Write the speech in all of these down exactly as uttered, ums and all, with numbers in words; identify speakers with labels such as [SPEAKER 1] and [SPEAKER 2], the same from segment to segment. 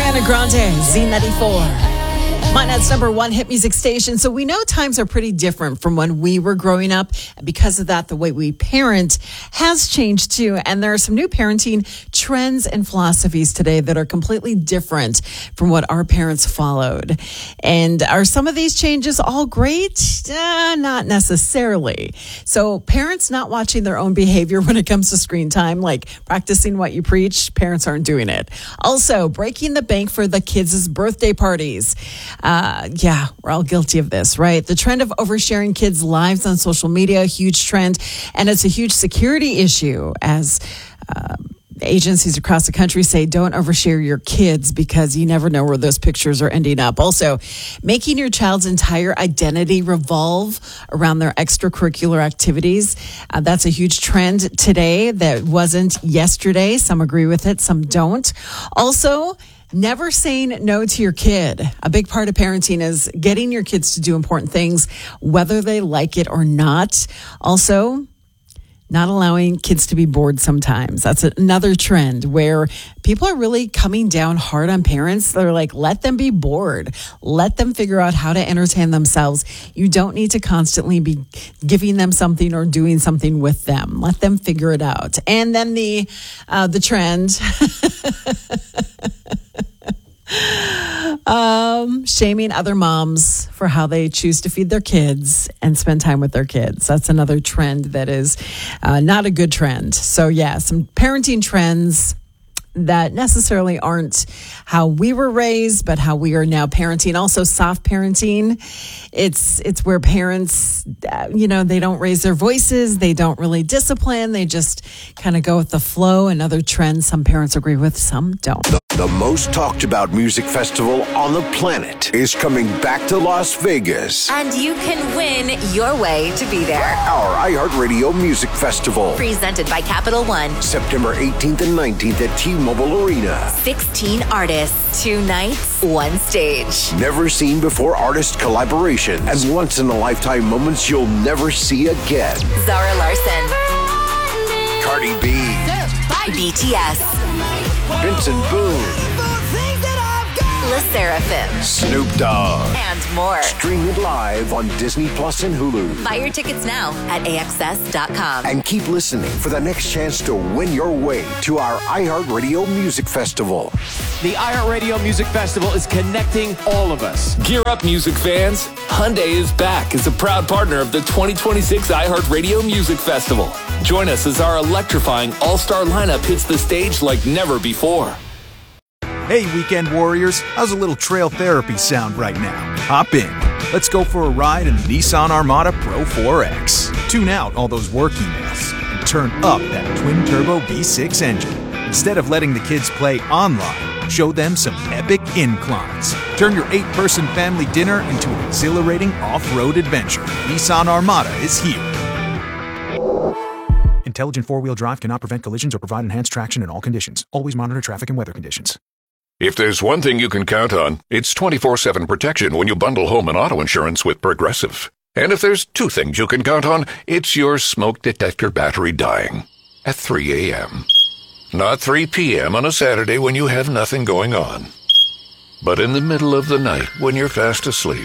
[SPEAKER 1] Ariana Grande, Z ninety-four. Minet's number one hit music station. So we know times are pretty different from when we were growing up. And because of that, the way we parent has changed too. And there are some new parenting trends and philosophies today that are completely different from what our parents followed. And are some of these changes all great? Uh, not necessarily. So parents not watching their own behavior when it comes to screen time, like practicing what you preach, parents aren't doing it. Also, breaking the bank for the kids' birthday parties. Uh, yeah, we're all guilty of this, right? The trend of oversharing kids' lives on social media, a huge trend, and it's a huge security issue as uh, agencies across the country say don't overshare your kids because you never know where those pictures are ending up. Also, making your child's entire identity revolve around their extracurricular activities. Uh, that's a huge trend today that wasn't yesterday. Some agree with it, some don't. Also, never saying no to your kid. A big part of parenting is getting your kids to do important things, whether they like it or not. Also, not allowing kids to be bored sometimes. That's another trend where people are really coming down hard on parents. They're like, let them be bored. Let them figure out how to entertain themselves. You don't need to constantly be giving them something or doing something with them. Let them figure it out. And then the uh, the trend... Um, shaming other moms for how they choose to feed their kids and spend time with their kids. That's another trend that is uh, not a good trend. So yeah, some parenting trends that necessarily aren't how we were raised, but how we are now parenting. Also, soft parenting. It's it's where parents, uh, you know, they don't raise their voices. They don't really discipline. They just kind of go with the flow. Another trend some parents agree with, some don't.
[SPEAKER 2] The, the most talked about music festival on the planet is coming back to Las Vegas.
[SPEAKER 3] And you can win your way to be there.
[SPEAKER 2] Our iHeartRadio Music Festival.
[SPEAKER 3] Presented by Capital One.
[SPEAKER 2] September eighteenth and nineteenth at T-Mobile Arena.
[SPEAKER 3] sixteen artists, two nights, one stage.
[SPEAKER 2] Never seen before artist collaborations and once-in-a-lifetime moments you'll never see again.
[SPEAKER 3] Zara Larson.
[SPEAKER 2] Cardi B.
[SPEAKER 3] B T S.
[SPEAKER 2] Vincent Boone.
[SPEAKER 3] LE SSERAFIM.
[SPEAKER 2] Snoop Dogg.
[SPEAKER 3] And more.
[SPEAKER 2] Stream it live on Disney Plus and Hulu.
[SPEAKER 3] Buy your tickets now at A X S dot com.
[SPEAKER 2] And keep listening for the next chance to win your way to our iHeartRadio Music Festival.
[SPEAKER 4] The iHeartRadio Music Festival is connecting all of us.
[SPEAKER 5] Gear up, music fans. Hyundai is back as a proud partner of the twenty twenty-six iHeartRadio Music Festival. Join us as our electrifying all-star lineup hits the stage like never before.
[SPEAKER 6] Hey, weekend warriors, how's a little trail therapy sound right now? Hop in. Let's go for a ride in the Nissan Armada Pro four X. Tune out all those work emails and turn up that twin-turbo V six engine. Instead of letting the kids play online, show them some epic inclines. Turn your eight-person family dinner into an exhilarating off-road adventure. Nissan Armada is here. Intelligent four-wheel drive cannot prevent collisions or provide enhanced traction in all conditions. Always monitor traffic and weather conditions.
[SPEAKER 7] If there's one thing you can count on, it's twenty-four seven protection when you bundle home and auto insurance with Progressive. And if there's two things you can count on, it's your smoke detector battery dying at three a.m. Not three p.m. on a Saturday when you have nothing going on, but in the middle of the night when you're fast asleep.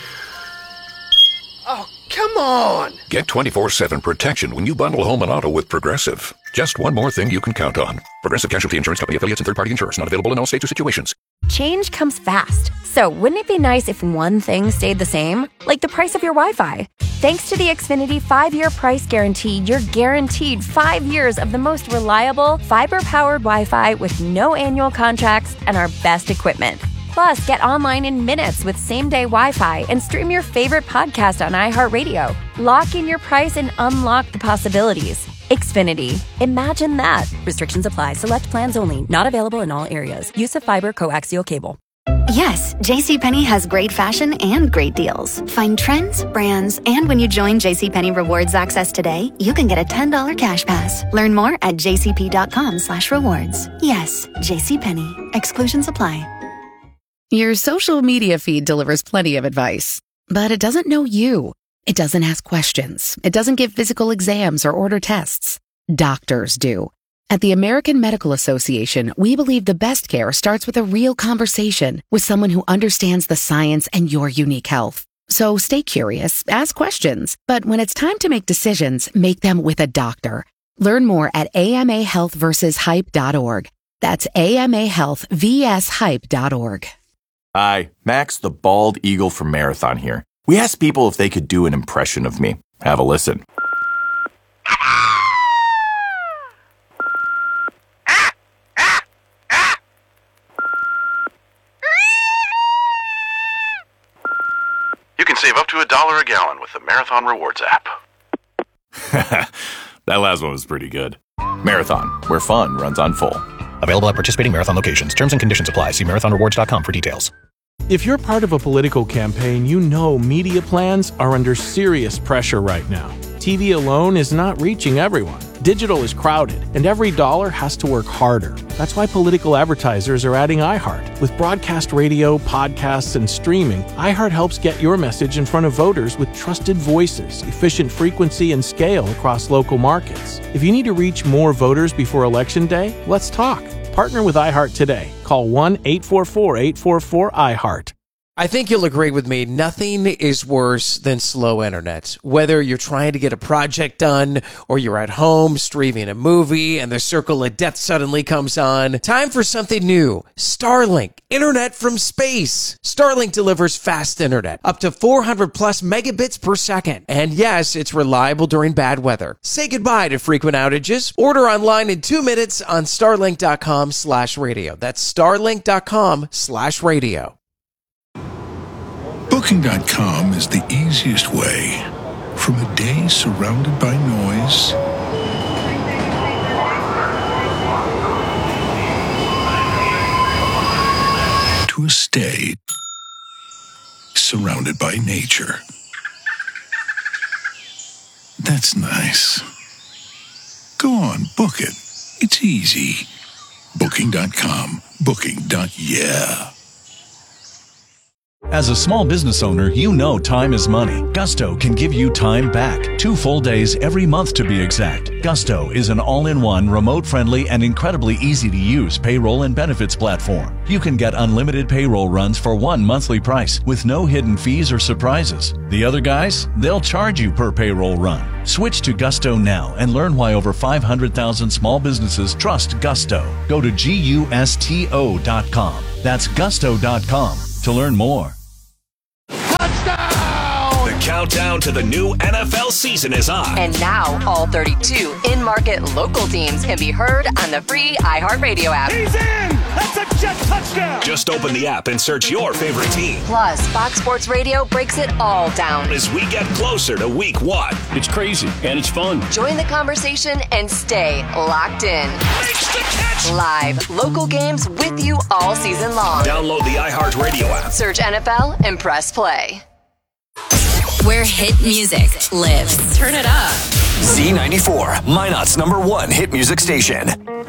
[SPEAKER 8] Oh, come on!
[SPEAKER 7] Get twenty-four seven protection when you bundle home and auto with Progressive. Just one more thing you can count on. Progressive Casualty Insurance Company affiliates and third-party insurers. Not available in all states or situations.
[SPEAKER 9] Change comes fast. So wouldn't it be nice if one thing stayed the same? Like the price of your Wi-Fi. Thanks to the Xfinity five-year price guarantee, you're guaranteed five years of the most reliable, fiber-powered Wi-Fi with no annual contracts and our best equipment. Plus, get online in minutes with same-day Wi-Fi and stream your favorite podcast on iHeartRadio. Lock in your price and unlock the possibilities. Xfinity. Imagine that. Restrictions apply. Select plans only. Not available in all areas. Use of fiber coaxial cable.
[SPEAKER 10] Yes, JCPenney has great fashion and great deals. Find trends, brands, and when you join JCPenney Rewards Access today, you can get a ten dollars cash pass. Learn more at jcp.com slash rewards. Yes, JCPenney. Exclusions apply.
[SPEAKER 11] Your social media feed delivers plenty of advice, but it doesn't know you. It doesn't ask questions. It doesn't give physical exams or order tests. Doctors do. At the American Medical Association, we believe the best care starts with a real conversation with someone who understands the science and your unique health. So stay curious, ask questions, but when it's time to make decisions, make them with a doctor. Learn more at A M A health versus hype dot org. That's A M A health versus hype dot org.
[SPEAKER 12] Hi, Max the Bald Eagle from Marathon here. We asked people if they could do an impression of me. Have a listen.
[SPEAKER 13] You can save up to a dollar a gallon with the Marathon Rewards app.
[SPEAKER 12] That last one was pretty good. Marathon, where fun runs on full.
[SPEAKER 14] Available at participating Marathon locations. Terms and conditions apply. See marathon rewards dot com for details.
[SPEAKER 15] If you're part of a political campaign, you know media plans are under serious pressure right now. T V alone is not reaching everyone. Digital is crowded, and every dollar has to work harder. That's why political advertisers are adding iHeart. With broadcast radio, podcasts, and streaming, iHeart helps get your message in front of voters with trusted voices, efficient frequency, and scale across local markets. If you need to reach more voters before Election Day, let's talk. Partner with iHeart today. Call one eight four four, eight four four, iHeart.
[SPEAKER 16] I think you'll agree with me. Nothing is worse than slow internet. Whether you're trying to get a project done or you're at home streaming a movie and the circle of death suddenly comes on. Time for something new. Starlink. Internet from space. Starlink delivers fast internet. Up to four hundred plus megabits per second. And yes, it's reliable during bad weather. Say goodbye to frequent outages. Order online in two minutes on starlink.com slash radio. That's starlink.com slash radio.
[SPEAKER 17] Booking dot com is the easiest way. From a day surrounded by noise to a stay surrounded by nature. That's nice. Go on, book it. It's easy. Booking dot com. Booking. Yeah.
[SPEAKER 18] As a small business owner, you know time is money. Gusto can give you time back. Two full days every month to be exact. Gusto is an all-in-one, remote-friendly, and incredibly easy-to-use payroll and benefits platform. You can get unlimited payroll runs for one monthly price with no hidden fees or surprises. The other guys, they'll charge you per payroll run. Switch to Gusto now and learn why over five hundred thousand small businesses trust Gusto. Go to gusto dot com. That's gusto dot com to learn more.
[SPEAKER 19] The countdown to the new N F L season is on.
[SPEAKER 3] And now all thirty-two in-market local teams can be heard on the free iHeartRadio app.
[SPEAKER 19] He's in! That's a jet touchdown! Just open the app and search your favorite team.
[SPEAKER 3] Plus, Fox Sports Radio breaks it all down.
[SPEAKER 19] As we get closer to week one.
[SPEAKER 4] It's crazy and it's fun.
[SPEAKER 3] Join the conversation and stay locked in.
[SPEAKER 19] Makes the catch!
[SPEAKER 3] Live, local games with you all season long.
[SPEAKER 19] Download the iHeartRadio app.
[SPEAKER 3] Search N F L and press play.
[SPEAKER 20] Where hit music lives.
[SPEAKER 3] Turn it up.
[SPEAKER 19] Z ninety-four, Minot's number one hit music station.